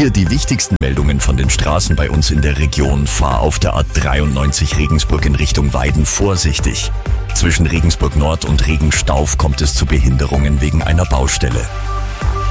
Hier die wichtigsten Meldungen von den Straßen bei uns in der Region. Fahr auf der A93 Regensburg in Richtung Weiden vorsichtig. Zwischen Regensburg Nord und Regenstauf kommt es zu Behinderungen wegen einer Baustelle.